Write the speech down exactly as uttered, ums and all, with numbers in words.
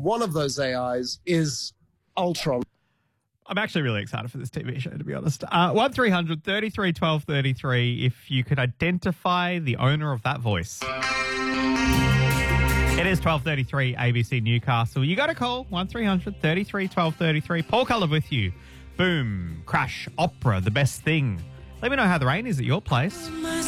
one of those A Is is Ultron. I'm actually really excited for this T V show, to be honest. Uh, one three hundred thirty-three twelve thirty-three if you could identify the owner of that voice. It is twelve thirty-three A B C Newcastle. You got to call one three hundred thirty-three twelve thirty-three. Paul Cullen with you. Boom, crash, opera, the best thing. Let me know how the rain is at your place.